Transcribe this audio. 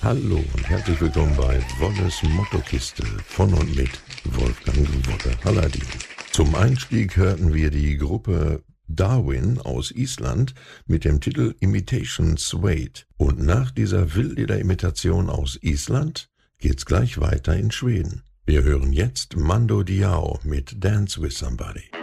Hallo und herzlich willkommen bei Wolles Mottokiste von und mit Wolfgang Wolle Halladin. Zum Einstieg hörten wir die Gruppe Darwin aus Island mit dem Titel Imitation Suede. Und nach dieser Wildleder-Imitation aus Island geht's gleich weiter in Schweden. Wir hören jetzt Mando Diao mit Dance with Somebody.